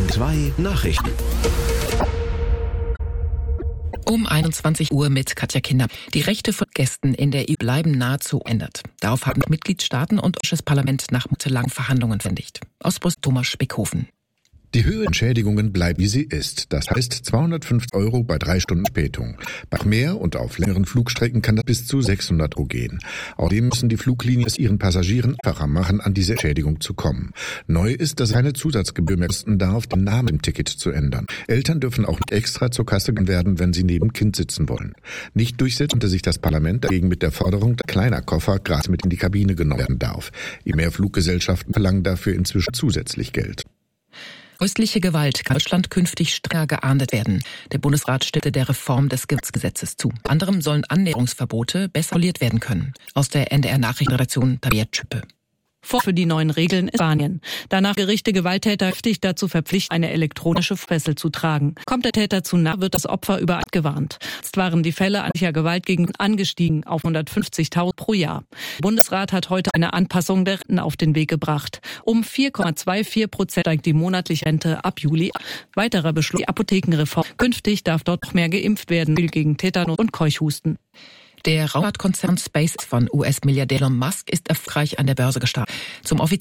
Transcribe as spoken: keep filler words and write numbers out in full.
zwei Nachrichten. Um einundzwanzig Uhr mit Katja Kinder. Die Rechte von Gästen in der E U bleiben nahezu unverändert. Darauf haben Mitgliedstaaten und das Parlament nach monatelangen Verhandlungen verständigt. Aus Brüssel Thomas Spickhofen. Die Höhe der Entschädigungen bleibt, wie sie ist. Das heißt zweihundertfünfzig Euro bei drei Stunden Verspätung. Bei mehr und auf längeren Flugstrecken kann das bis zu sechshundert Euro gehen. Außerdem müssen die Fluglinien es ihren Passagieren einfacher machen, an diese Entschädigung zu kommen. Neu ist, dass es keine Zusatzgebühr mehr kosten darf, den Namen im Ticket zu ändern. Eltern dürfen auch nicht extra zur Kasse gehen werden, wenn sie neben Kind sitzen wollen. Nicht durchsetzte sich das Parlament dagegen mit der Forderung, dass kleiner Koffer gratis mit in die Kabine genommen werden darf. Immer mehr Fluggesellschaften verlangen dafür inzwischen zusätzlich Geld. Häusliche Gewalt kann in Deutschland künftig strenger geahndet werden. Der Bundesrat stimmte der Reform des Gewaltgesetzes zu. Unter anderem sollen Annäherungsverbote besser kontrolliert werden können. Aus der N D R-Nachrichtenredaktion Tabea Tschüppe. Vor für die neuen Regeln ist Spanien. Danach Gerichte Gewalttäter kräftig dazu verpflichtet, eine elektronische Fessel zu tragen. Kommt der Täter zu nah, wird das Opfer überall abgewarnt. Jetzt waren die Fälle an Gewalt gegen angestiegen auf hundertfünfzigtausend pro Jahr. Der Bundesrat hat heute eine Anpassung der Renten auf den Weg gebracht. Um vier Komma vierundzwanzig Prozent steigt die monatliche Rente ab Juli. Weiterer Beschluss, die Apothekenreform. Künftig darf dort noch mehr geimpft werden gegen Tetanus und Keuchhusten. Der Raumfahrtkonzern SpaceX von U S-Milliardär Elon Musk ist erfolgreich an der Börse gestartet. Zum offiziellen